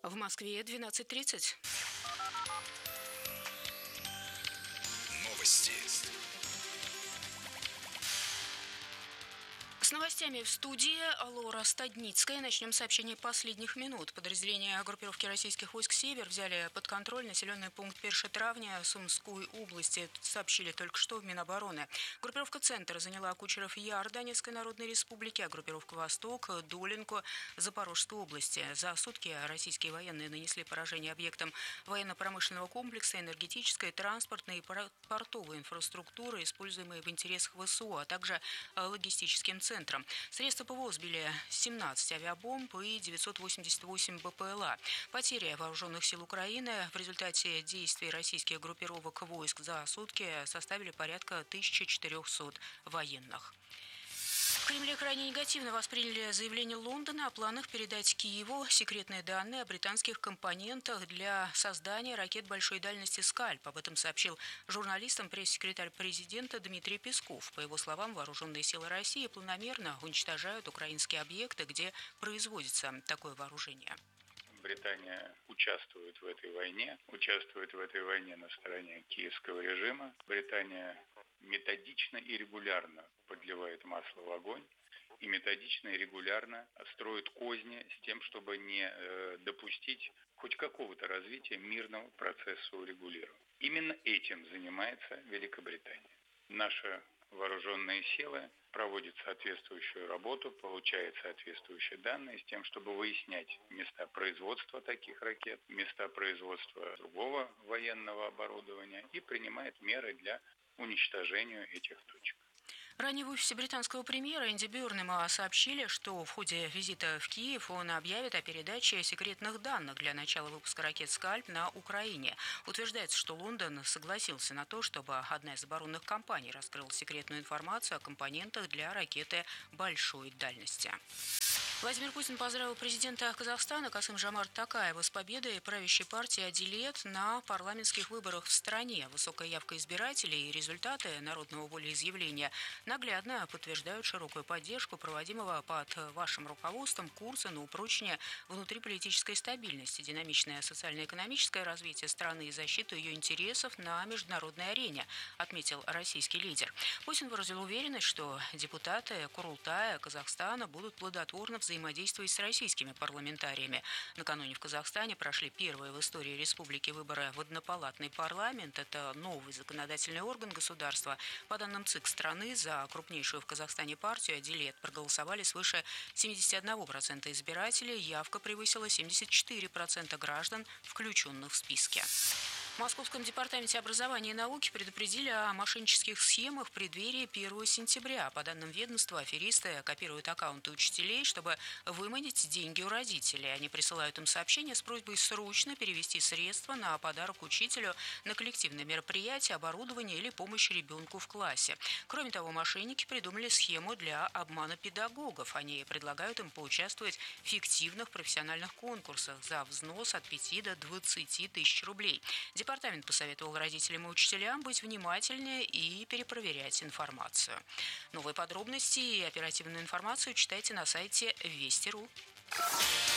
В Москве 12:30. Новости. С новостями в студии Лора Стадницкая. Начнем с сообщения последних минут. Подразделения группировки российских войск «Север» взяли под контроль населенный пункт Першетравня Сумской области. Сообщили только что в Минобороны. Группировка «Центр» заняла Кучеров Яр Донецкой Народной Республики, а группировка «Восток» – Долинку Запорожской области. За сутки российские военные нанесли поражение объектам военно-промышленного комплекса, энергетической, транспортной и портовой инфраструктуры, используемой в интересах ВСУ, а также логистическим центрам. Средства ПВО сбили 17 авиабомб и 988 БПЛА. Потери вооруженных сил Украины в результате действий российских группировок войск за сутки составили порядка 1400 военных. В Кремле крайне негативно восприняли заявление Лондона о планах передать Киеву секретные данные о британских компонентах для создания ракет большой дальности «Скальп». Об этом сообщил журналистам пресс-секретарь президента Дмитрий Песков. По его словам, вооруженные силы России планомерно уничтожают украинские объекты, где производится такое вооружение. Британия участвует в этой войне на стороне киевского режима. Британия методично и регулярно подливает масло в огонь и методично и регулярно строит козни с тем, чтобы не допустить хоть какого-то развития мирного процесса урегулирования. Именно этим занимается Великобритания. Наши вооруженные силы проводят соответствующую работу, получают соответствующие данные с тем, чтобы выяснять места производства таких ракет, места производства другого военного оборудования и принимает меры для уничтожения этих точек. Ранее в офисе британского премьера Энди Бёрнема сообщили, что в ходе визита в Киев он объявит о передаче секретных данных для начала выпуска ракет «Скальп» на Украине. Утверждается, что Лондон согласился на то, чтобы одна из оборонных компаний раскрыла секретную информацию о компонентах для ракеты большой дальности. Владимир Путин поздравил президента Казахстана Касым-Жомарта Токаева с победой правящей партии «Адилет» на парламентских выборах в стране. Высокая явка избирателей и результаты народного волеизъявления наглядно подтверждают широкую поддержку проводимого под вашим руководством курса на упрочение внутриполитической стабильности, динамичное социально-экономическое развитие страны и защиту ее интересов на международной арене, отметил российский лидер. Путин выразил уверенность, что депутаты Курултая Казахстана будут плодотворно взаимодействовать с российскими парламентариями. Накануне в Казахстане прошли первые в истории республики выборы в однопалатный парламент. Это новый законодательный орган государства. По данным ЦИК страны, за крупнейшую в Казахстане партию «Адилет» проголосовали свыше 71% избирателей. Явка превысила 74% граждан, включенных в списки. В Московском департаменте образования и науки предупредили о мошеннических схемах в преддверии 1 сентября. По данным ведомства, аферисты копируют аккаунты учителей, чтобы выманить деньги у родителей. Они присылают им сообщения с просьбой срочно перевести средства на подарок учителю, на коллективное мероприятие, оборудование или помощь ребенку в классе. Кроме того, мошенники придумали схему для обмана педагогов. Они предлагают им поучаствовать в фиктивных профессиональных конкурсах за взнос от 5 до 20 тысяч рублей. Департамент посоветовал родителям и учителям быть внимательнее и перепроверять информацию. Новые подробности и оперативную информацию читайте на сайте Вести.ру.